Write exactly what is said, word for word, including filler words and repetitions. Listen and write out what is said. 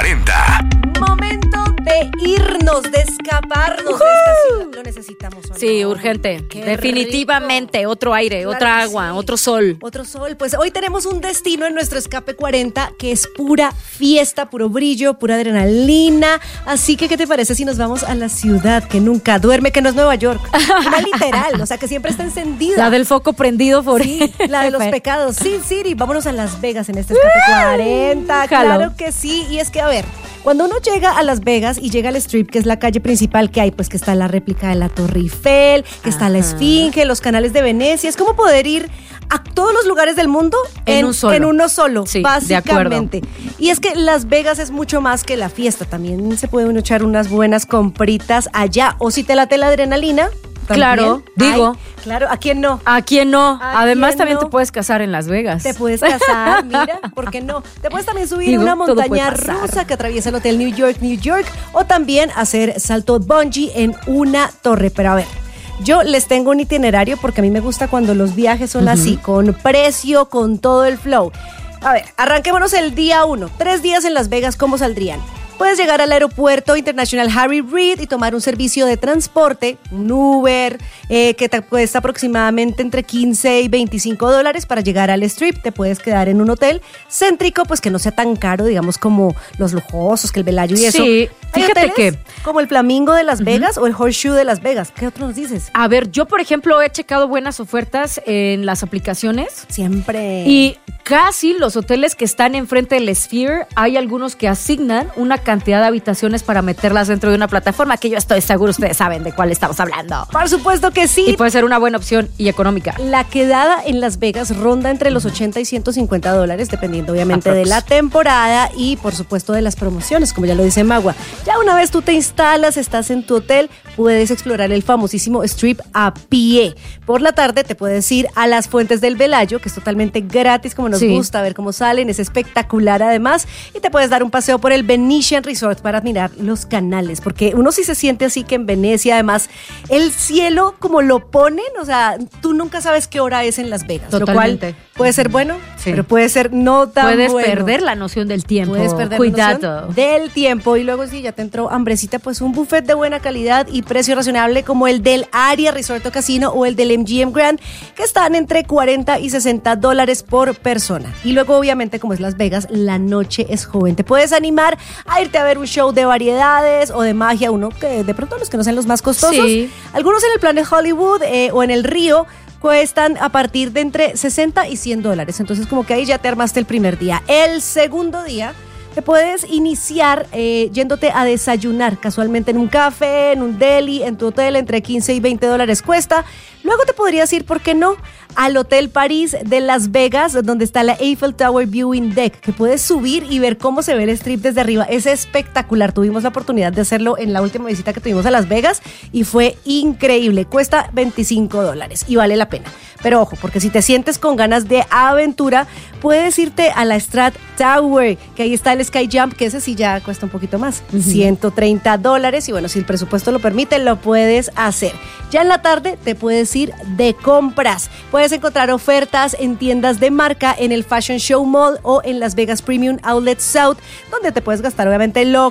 cuarenta. Momento de irnos, de escaparnos uh-huh. de esta ciudad. Lo necesitamos. ¿O no? Sí, urgente. Qué Definitivamente. Rico. Otro aire, claro otra agua, sí. otro sol. Otro sol. Pues hoy tenemos un destino en nuestro Escape cuarenta que es pura fiesta, puro brillo, pura adrenalina. Así que, ¿qué te parece si nos vamos a la ciudad que nunca duerme, que no es Nueva York? Una literal, o sea, que siempre está encendida. La del foco prendido por sí, la de los pecados. Sin City. Vámonos a Las Vegas en este Escape cuarenta. Claro que sí. Y es que, a ver, cuando uno llega a Las Vegas y llega al Strip, que es la calle principal que hay, pues que está la réplica de la Torre Eiffel, que Ajá. está la Esfinge, los canales de Venecia, es como poder ir a todos los lugares del mundo en, en, un solo. en uno solo, sí, básicamente. Y es que Las Vegas es mucho más que la fiesta, también se puede uno echar unas buenas compritas allá, o si te late la adrenalina. ¿También? Claro, digo. Ay, claro, ¿a quién no? ¿A quién no? ¿A Además quién también no? te puedes casar en Las Vegas. Te puedes casar, mira, ¿por qué no? Te puedes también subir digo, una montaña rusa que atraviesa el Hotel New York, New York, o también hacer salto bungee en una torre. Pero a ver, yo les tengo un itinerario porque a mí me gusta cuando los viajes son uh-huh. así, con precio, con todo el flow. A ver, arranquémonos el día uno. Tres días en Las Vegas, ¿cómo saldrían? Puedes llegar al aeropuerto internacional Harry Reid y tomar un servicio de transporte, un Uber, eh, que te cuesta aproximadamente entre quince y veinticinco dólares para llegar al Strip. Te puedes quedar en un hotel céntrico, pues que no sea tan caro, digamos, como los lujosos, que el Velayo y eso. Sí, fíjate que... como el Flamingo de Las Vegas uh-huh. o el Horseshoe de Las Vegas. ¿Qué otro nos dices? A ver, yo, por ejemplo, he checado buenas ofertas en las aplicaciones. Siempre. Y casi los hoteles que están enfrente del Sphere, hay algunos que asignan una cantidad de habitaciones para meterlas dentro de una plataforma, que yo estoy seguro ustedes saben de cuál estamos hablando. Por supuesto que sí. Y puede ser una buena opción y económica. La quedada en Las Vegas ronda entre los ochenta y ciento cincuenta dólares, dependiendo obviamente Aprox. de la temporada y por supuesto de las promociones, como ya lo dice Magua. Ya una vez tú te instalas, estás en tu hotel, puedes explorar el famosísimo Strip a pie. Por la tarde te puedes ir a las Fuentes del Velayo, que es totalmente gratis, como nos sí. gusta ver cómo salen, es espectacular además, y te puedes dar un paseo por el Venetian Resort para admirar los canales, porque uno sí se siente así que en Venecia, además, el cielo como lo ponen, o sea, tú nunca sabes qué hora es en Las Vegas, Totalmente. lo cual puede ser bueno, sí. pero puede ser no tan Puedes bueno. Puedes perder la noción del tiempo. Puedes perder Cuidado. la noción del tiempo, y luego si ya te entró hambrecita, pues un buffet de buena calidad y precio razonable como el del Aria Resort o Casino o el del M G M Grand, que están entre cuarenta y sesenta dólares por persona. Y luego, obviamente, como es Las Vegas, la noche es joven. Te puedes animar a irte a ver un show de variedades o de magia, uno que de pronto los que no sean los más costosos. Sí. Algunos en el Planet Hollywood eh, o en el Río cuestan a partir de entre sesenta y cien dólares. Entonces, como que ahí ya te armaste el primer día. El segundo día te puedes iniciar eh, yéndote a desayunar casualmente en un café, en un deli, en tu hotel, entre quince y veinte dólares cuesta. Luego te podrías ir, ¿por qué no?, al Hotel París de Las Vegas, donde está la Eiffel Tower Viewing Deck, que puedes subir y ver cómo se ve el Strip desde arriba. Es espectacular. Tuvimos la oportunidad de hacerlo en la última visita que tuvimos a Las Vegas y fue increíble. Cuesta veinticinco dólares y vale la pena. Pero ojo, porque si te sientes con ganas de aventura, puedes irte a la Strat Tower, que ahí está el Sky Jump, que ese sí ya cuesta un poquito más, uh-huh. ciento treinta dólares, y bueno, si el presupuesto lo permite, lo puedes hacer. Ya en la tarde te puedes ir de compras. Puedes encontrar ofertas en tiendas de marca, en el Fashion Show Mall o en Las Vegas Premium Outlet South, donde te puedes gastar obviamente lo